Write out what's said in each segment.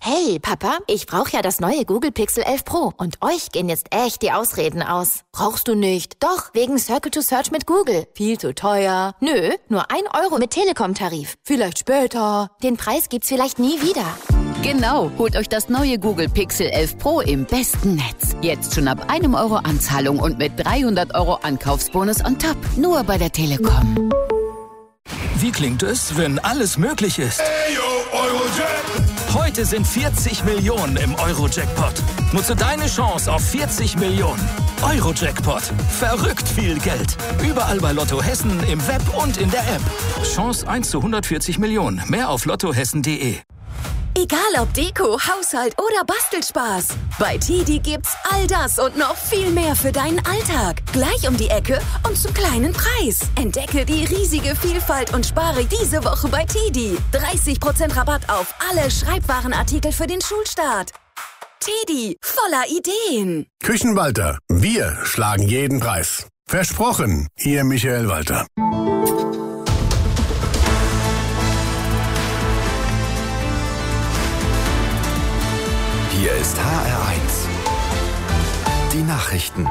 Hey, Papa, ich brauche ja das neue Google Pixel 11 Pro. Und euch gehen jetzt echt die Ausreden aus. Brauchst du nicht? Doch, wegen Circle to Search mit Google. Viel zu teuer. Nö, nur 1 Euro mit Telekom-Tarif. Vielleicht später. Den Preis gibt's vielleicht nie wieder. Genau, holt euch das neue Google Pixel 11 Pro im besten Netz. Jetzt schon ab 1 Euro Anzahlung und mit 300 Euro Ankaufsbonus on top. Nur bei der Telekom. Wie klingt es, wenn alles möglich ist? Heute sind 40 Millionen im Euro-Jackpot. Nutze deine Chance auf 40 Millionen. Euro-Jackpot. Verrückt viel Geld. Überall bei Lotto Hessen, im Web und in der App. Chance 1 zu 140 Millionen. Mehr auf lottohessen.de. Egal ob Deko, Haushalt oder Bastelspaß. Bei TiDi gibt's all das und noch viel mehr für deinen Alltag. Gleich um die Ecke und zum kleinen Preis. Entdecke die riesige Vielfalt und spare diese Woche bei TiDi. 30% Rabatt auf alle Schreibwarenartikel für den Schulstart. TiDi, voller Ideen. Küchenwalter, wir schlagen jeden Preis. Versprochen, Ihr Michael Walter. Hier ist HR1. Die Nachrichten.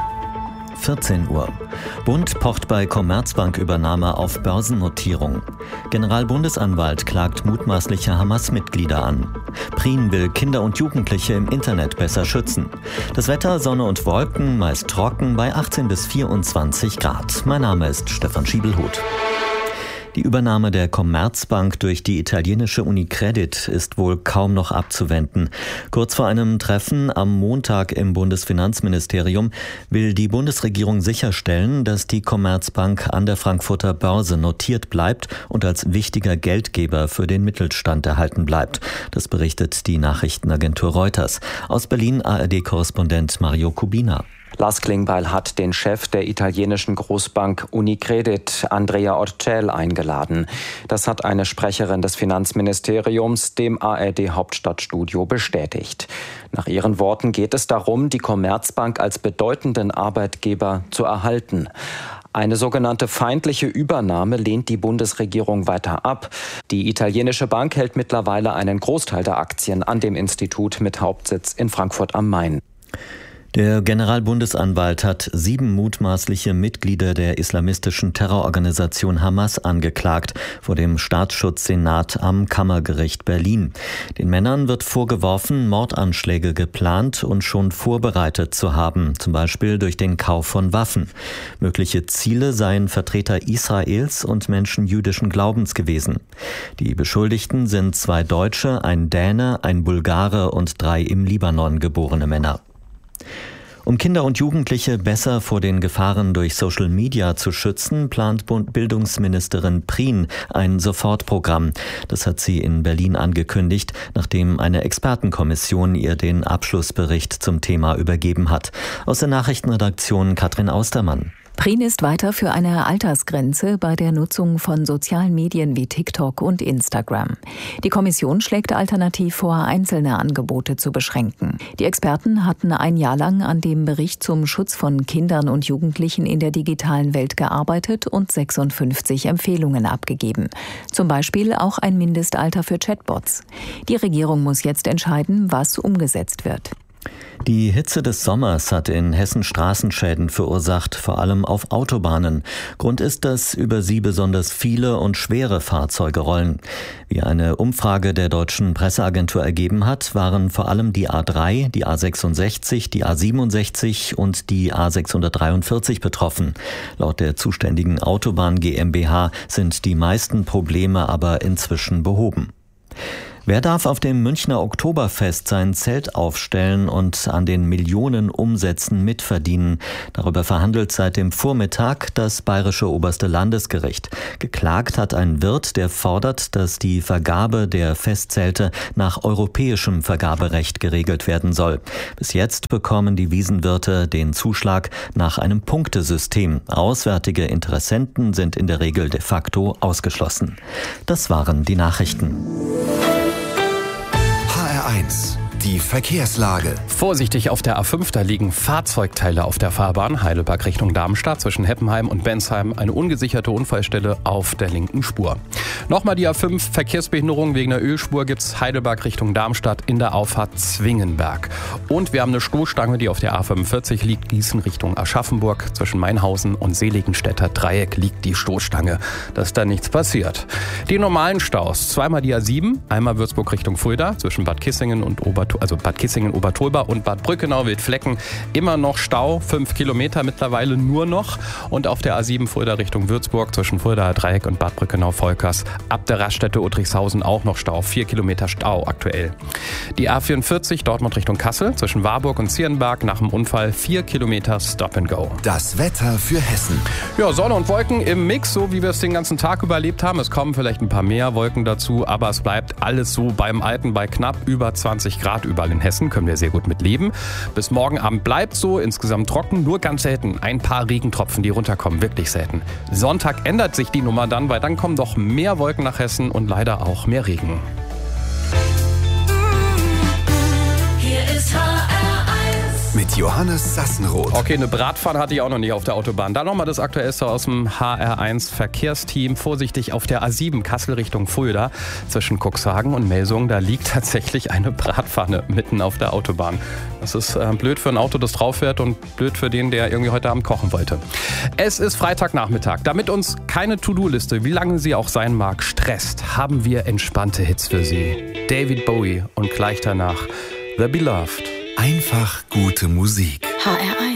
14 Uhr. Bund pocht bei Commerzbank-Übernahme auf Börsennotierung. Generalbundesanwalt klagt mutmaßliche Hamas-Mitglieder an. Prien will Kinder und Jugendliche im Internet besser schützen. Das Wetter, Sonne und Wolken, meist trocken bei 18 bis 24 Grad. Mein Name ist Stefan Schiebelhuth. Die Übernahme der Commerzbank durch die italienische Unicredit ist wohl kaum noch abzuwenden. Kurz vor einem Treffen am Montag im Bundesfinanzministerium will die Bundesregierung sicherstellen, dass die Commerzbank an der Frankfurter Börse notiert bleibt und als wichtiger Geldgeber für den Mittelstand erhalten bleibt. Das berichtet die Nachrichtenagentur Reuters. Aus Berlin ARD-Korrespondent Mario Kubina. Lars Klingbeil hat den Chef der italienischen Großbank Unicredit, Andrea Orcel, eingeladen. Das hat eine Sprecherin des Finanzministeriums dem ARD-Hauptstadtstudio bestätigt. Nach ihren Worten geht es darum, die Commerzbank als bedeutenden Arbeitgeber zu erhalten. Eine sogenannte feindliche Übernahme lehnt die Bundesregierung weiter ab. Die italienische Bank hält mittlerweile einen Großteil der Aktien an dem Institut mit Hauptsitz in Frankfurt am Main. Der Generalbundesanwalt hat 7 mutmaßliche Mitglieder der islamistischen Terrororganisation Hamas angeklagt vor dem Staatsschutzsenat am Kammergericht Berlin. Den Männern wird vorgeworfen, Mordanschläge geplant und schon vorbereitet zu haben, zum Beispiel durch den Kauf von Waffen. Mögliche Ziele seien Vertreter Israels und Menschen jüdischen Glaubens gewesen. Die Beschuldigten sind 2 Deutsche, ein Däne, ein Bulgare und 3 im Libanon geborene Männer. Um Kinder und Jugendliche besser vor den Gefahren durch Social Media zu schützen, plant Bildungsministerin Prien ein Sofortprogramm. Das hat sie in Berlin angekündigt, nachdem eine Expertenkommission ihr den Abschlussbericht zum Thema übergeben hat. Aus der Nachrichtenredaktion Katrin Austermann. Prien ist weiter für eine Altersgrenze bei der Nutzung von sozialen Medien wie TikTok und Instagram. Die Kommission schlägt alternativ vor, einzelne Angebote zu beschränken. Die Experten hatten ein Jahr lang an dem Bericht zum Schutz von Kindern und Jugendlichen in der digitalen Welt gearbeitet und 56 Empfehlungen abgegeben. Zum Beispiel auch ein Mindestalter für Chatbots. Die Regierung muss jetzt entscheiden, was umgesetzt wird. Die Hitze des Sommers hat in Hessen Straßenschäden verursacht, vor allem auf Autobahnen. Grund ist, dass über sie besonders viele und schwere Fahrzeuge rollen. Wie eine Umfrage der deutschen Presseagentur ergeben hat, waren vor allem die A3, die A66, die A67 und die A643 betroffen. Laut der zuständigen Autobahn GmbH sind die meisten Probleme aber inzwischen behoben. Wer darf auf dem Münchner Oktoberfest sein Zelt aufstellen und an den Millionen Umsätzen mitverdienen? Darüber verhandelt seit dem Vormittag das Bayerische Oberste Landesgericht. Geklagt hat ein Wirt, der fordert, dass die Vergabe der Festzelte nach europäischem Vergaberecht geregelt werden soll. Bis jetzt bekommen die Wiesenwirte den Zuschlag nach einem Punktesystem. Auswärtige Interessenten sind in der Regel de facto ausgeschlossen. Das waren die Nachrichten. HR1, Die Verkehrslage. Vorsichtig auf der A5, da liegen Fahrzeugteile auf der Fahrbahn. Heidelberg Richtung Darmstadt zwischen Heppenheim und Bensheim. Eine ungesicherte Unfallstelle auf der linken Spur. Nochmal die A5, Verkehrsbehinderung wegen der Ölspur gibt's Heidelberg Richtung Darmstadt in der Auffahrt Zwingenberg. Und wir haben eine Stoßstange, die auf der A45 liegt, Gießen Richtung Aschaffenburg. Zwischen Mainhausen und Seligenstädter Dreieck liegt die Stoßstange. Dass da nichts passiert. Die normalen Staus, zweimal die A7, einmal Würzburg Richtung Fulda, zwischen Bad Kissingen und Obertolba und Bad Brückenau-Wildflecken. Immer noch Stau, 5 Kilometer mittlerweile nur noch. Und auf der A7 Fulda Richtung Würzburg, zwischen Fuldaer Dreieck und Bad Brückenau-Volkers. Ab der Raststätte Udrichshausen auch noch Stau, 4 Kilometer Stau aktuell. Die A44 Dortmund Richtung Kassel, zwischen Warburg und Zierenberg nach dem Unfall 4 Kilometer Stop and Go. Das Wetter für Hessen. Ja, Sonne und Wolken im Mix, so wie wir es den ganzen Tag überlebt haben. Es kommen vielleicht ein paar mehr Wolken dazu, aber es bleibt alles so beim Alten bei knapp über 20 Grad überall in Hessen. Können wir sehr gut mit leben. Bis morgen Abend bleibt so, insgesamt trocken, nur ganz selten ein paar Regentropfen, die runterkommen, wirklich selten. Sonntag ändert sich die Nummer dann, weil dann kommen doch mehr Wolken nach Hessen und leider auch mehr Regen. Hier ist mit Johannes Sassenroth. Okay, eine Bratpfanne hatte ich auch noch nicht auf der Autobahn. Dann nochmal das Aktuellste aus dem HR1 Verkehrsteam. Vorsichtig auf der A7 Kassel Richtung Fulda zwischen Cuxhagen und Melsungen. Da liegt tatsächlich eine Bratpfanne mitten auf der Autobahn. Das ist blöd für ein Auto, das drauf fährt und blöd für den, der irgendwie heute Abend kochen wollte. Es ist Freitagnachmittag. Damit uns keine To-Do-Liste, wie lange sie auch sein mag, stresst, haben wir entspannte Hits für Sie. David Bowie und gleich danach The Beloved. Einfach gute Musik. HR1